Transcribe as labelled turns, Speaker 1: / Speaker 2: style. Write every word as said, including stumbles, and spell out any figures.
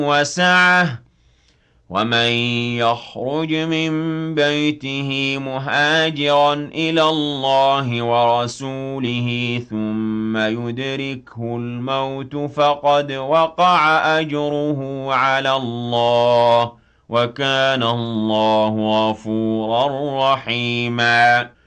Speaker 1: وسعة ومن يخرج من بيته مهاجرا إلى الله ورسوله ثم يدركه الموت فقد وقع أجره على الله وكان الله غفورا رحيما